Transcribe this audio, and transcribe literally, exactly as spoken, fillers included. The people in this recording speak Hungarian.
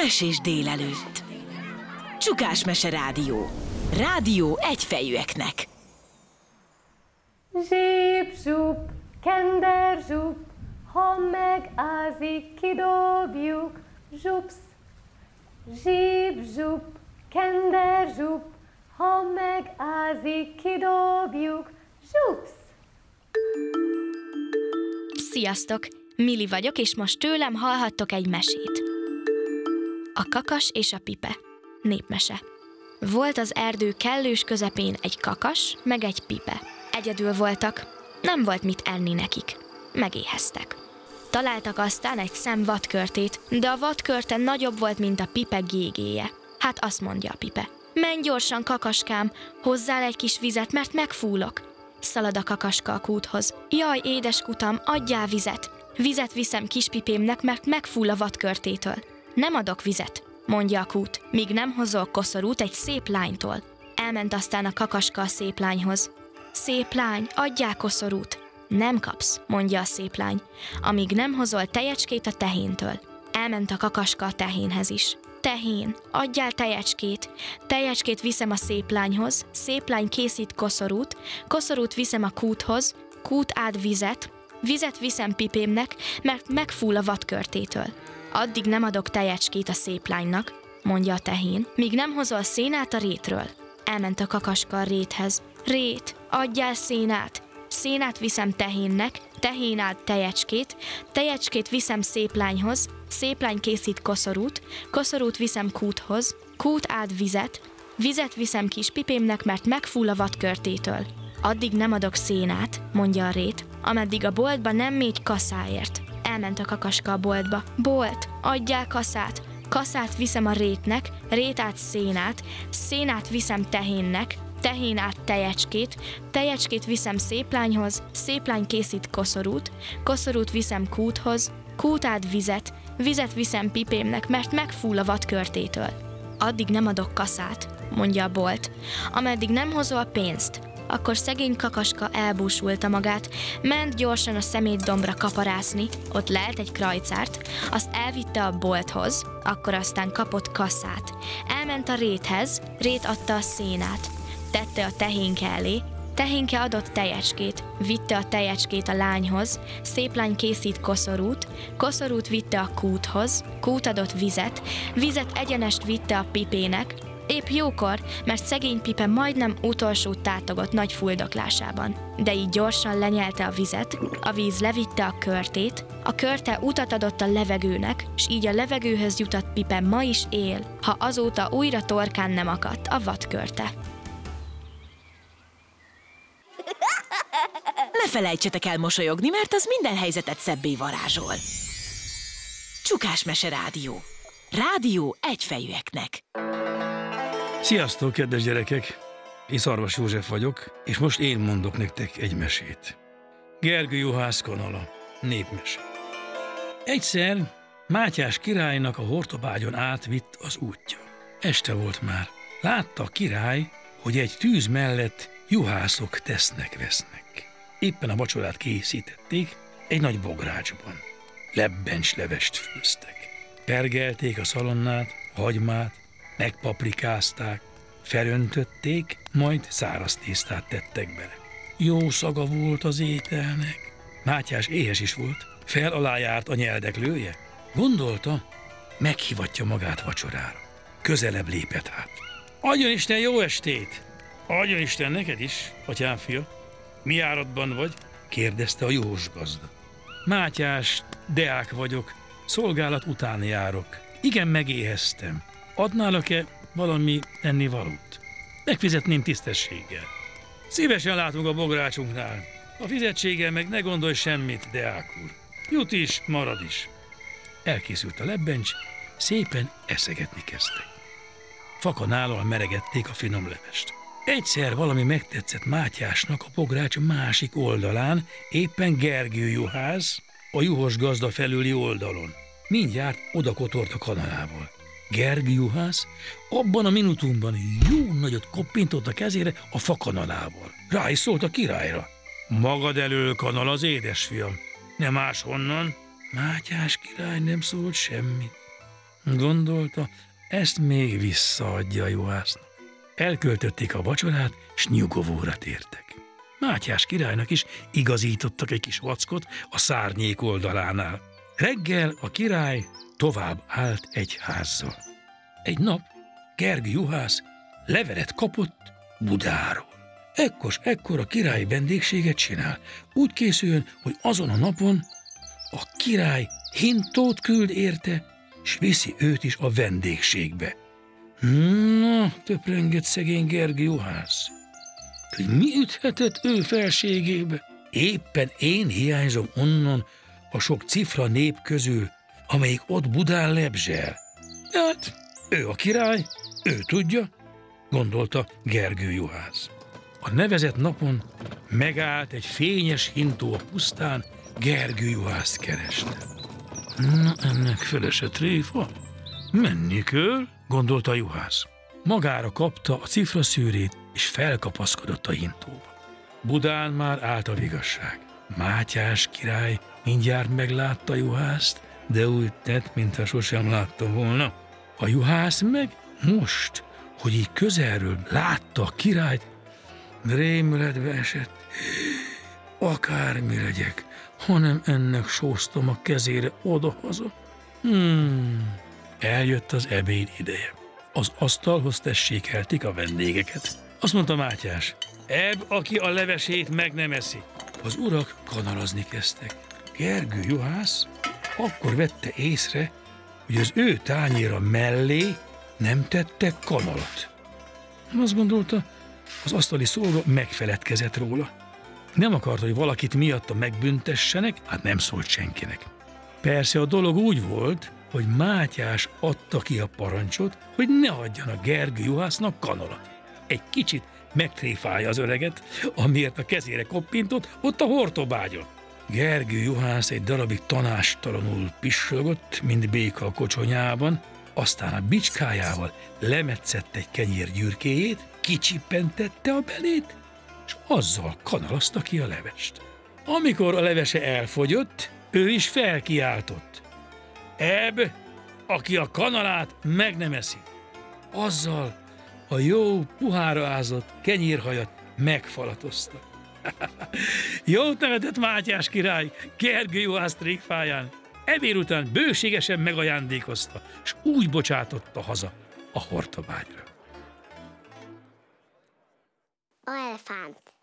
Mesés délelőtt. Csukás Mese Rádió. Rádió egyfejűeknek. Zsíp-zsup, kender-zsup, ha megázik, kidobjuk, zsupsz. Zsíp-zsup, kender-zsup, ha megázik, kidobjuk, zsupsz. Sziasztok! Mili vagyok, és most tőlem hallhattok egy mesét. A kakas és a pipe. Népmese. Volt az erdő kellős közepén egy kakas, meg egy pipe. Egyedül voltak, nem volt mit enni nekik. Megéheztek. Találtak aztán egy szem vadkörtét, de a vadkörte nagyobb volt, mint a pipe gégéje. Hát azt mondja a pipe: menj gyorsan, kakaskám, hozzál egy kis vizet, mert megfúlok. Szalad a kakaska a kúthoz. Jaj, édes kutam, adjál vizet. Vizet viszem kispipémnek, mert megfúl a vadkörtétől. Nem adok vizet, mondja a kút, míg nem hozol koszorút egy szép lánytól. Elment aztán a kakaska a szép lányhoz. Szép lány, adjál koszorút. Nem kapsz, mondja a szép lány, amíg nem hozol tejecskét a tehéntől. Elment a kakaska a tehénhez is. Tehén, adjál tejecskét. Tejecskét viszem a szép lányhoz, szép lány készít koszorút, koszorút viszem a kúthoz, kút ád vizet, vizet viszem pipémnek, mert megfúl a vadkörtétől. Addig nem adok tejecskét a szép lánynak, mondja a tehén, míg nem hozol szénát a rétről. Elment a kakaska a réthez. Rét, adjál szénát. Szénát viszem tehénnek, tehén ád tejecskét, tejecskét viszem szép lányhoz, szép lány készít koszorút, koszorút viszem kúthoz, kút ád vizet, vizet viszem kis pipémnek, mert megfúl a vadkörtétől. Addig nem adok szénát, mondja a rét, ameddig a boltba nem mégy kaszáért. Elment a kakaska a boltba. Bolt, adjál kaszát. Kaszát viszem a rétnek, rét át szénát, szénát viszem tehénnek, tehén át tejecskét, tejecskét viszem szép lányhoz, szép lány készít koszorút, koszorút viszem kúthoz, kút át vizet, vizet viszem pipémnek, mert megfúl a vadkörtétől. Addig nem adok kaszát, mondja a bolt, ameddig nem hozol pénzt. Akkor szegény kakaska elbúsulta magát, ment gyorsan a szemétdombra kaparászni, ott lelt egy krajcárt, azt elvitte a bolthoz, akkor aztán kapott kaszát. Elment a réthez, rét adta a szénát, tette a tehénke elé, tehénke adott tejecskét, vitte a tejecskét a lányhoz, szép lány készít koszorút, koszorút vitte a kúthoz, kút adott vizet, vizet egyenest vitte a pipének, épp jókor, mert szegény pipe majdnem utolsót tátogott nagy fuldoklásában. De így gyorsan lenyelte a vizet, a víz levitte a körtét, a körte utat adott a levegőnek, s így a levegőhöz jutott pipe ma is él, ha azóta újra torkán nem akadt a vadkörte. Ne felejtsetek el mosolyogni, mert az minden helyzetet szebbé varázsol. Csukás Mese Rádió. Rádió egyfejűeknek. Sziasztok, kedves gyerekek! Én Szarvas József vagyok, és most én mondok nektek egy mesét. Gergő Juhász kanala, népmese. Egyszer Mátyás királynak a Hortobágyon átvitt az útja. Este volt már. Látta a király, hogy egy tűz mellett juhászok tesznek-vesznek. Éppen a vacsorát készítették egy nagy bográcsban. Lebbencslevest főztek. Pergelték a szalonnát, a hagymát, megpaprikázták, felöntötték, majd száraz tésztát tettek bele. Jó szaga volt az ételnek. Mátyás éhes is volt, fel alá járt a nyeldeklője. Gondolta, meghivatja magát vacsorára. Közelebb lépett hát. Adjon Isten jó estét! Adjon Isten neked is, atyám fia. Mi áradban vagy? Kérdezte a jós gazda. Mátyás, deák vagyok, szolgálat után járok. Igen, megéheztem. Adnálak-e valami ennivalót? Megfizetném tisztességgel. Szívesen látunk a bográcsunknál. A fizetséggel meg ne gondolj semmit, deák úr. Jut is, marad is. Elkészült a lebbencs, szépen eszegetni kezdtek. Fakanállal meregették a finom levest. Egyszer valami megtetszett Mátyásnak a bogrács másik oldalán, éppen Gergő Juhász, a juhos gazda felüli oldalon. Mindjárt odakotort a kanalával. Gergő Juhász abban a minutumban jó nagyot koppintott a kezére a fakanalával. Rá is szólt a királyra. Magad elől kanal az édesfiam, nem máshonnan. Mátyás király nem szólt semmit. Gondolta, ezt még visszaadja a juhásznak. Elköltötték a vacsorát, s nyugovóra tértek. Mátyás királynak is igazítottak egy kis vackot a szárnyék oldalánál. Reggel a király tovább állt egy házzal. Egy nap Gergő juhász levelet kapott Budáról. Ekkos ekkor a király vendégséget csinál. Úgy készüljön, hogy azon a napon a király hintót küld érte, s viszi őt is a vendégségbe. Na, töprengett szegény Gergő juhász, hogy mi üthetett ő felségébe? Éppen én hiányzom onnan a sok cifra nép közül, amelyik ott Budán lebzsel. Hát, ő a király, ő tudja, gondolta Gergő juhász. A nevezett napon megállt egy fényes hintó a pusztán, Gergő juhászt kereste. Na, ennek felesett tréfa, menni kell, gondolta a juhász. Magára kapta a cifraszűrét, és felkapaszkodott a hintóba. Budán már állt a vigasság. Mátyás király mindjárt meglátta a juhászt, de úgy tett, mintha sosem látta volna. A juhász meg most, hogy így közelről látta a királyt, rémületbe esett. Akármi legyek, hanem ennek sóztam a kezére odahaza. Hmm. Eljött az ebéd ideje. Az asztalhoz tessékelték a vendégeket. Azt mondta Mátyás, ebb, aki a levesét meg nem eszi. Az urak kanalazni kezdtek. Gergő juhász akkor vette észre, hogy az ő tányéra mellé nem tettek kanalat. Azt gondolta, az asztali szolga megfeledkezett róla. Nem akarta, hogy valakit miatta megbüntessenek, hát nem szólt senkinek. Persze a dolog úgy volt, hogy Mátyás adta ki a parancsot, hogy ne adjon a Gergő juhásznak kanalat. Egy kicsit megtréfálja az öreget, amiért a kezére koppintott ott a hortobágyon. Gergő juhász egy darabig tanástalanul pissolgott, mint béka a kocsonyában, aztán a bicskájával lemetszett egy kenyér gyürkéjét, kicsippentette a belét, és azzal kanalazta ki a levest. Amikor a levese elfogyott, ő is felkiáltott. Ebb, aki a kanalát meg nem eszi. Azzal a jó puhára ázott kenyérhajat megfalatozta. Jót nevetett Mátyás király Gergő juhász tréfáján. Ebéd után bőségesen megajándékozta, s úgy bocsátotta haza a hortobágyra. Elefánt.